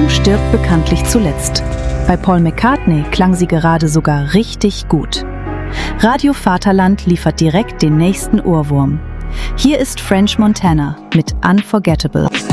Hoffnung stirbt bekanntlich zuletzt. Bei Paul McCartney klang sie gerade sogar richtig gut. Radio Vaterland liefert direkt den nächsten Ohrwurm. Hier ist French Montana mit Unforgettable.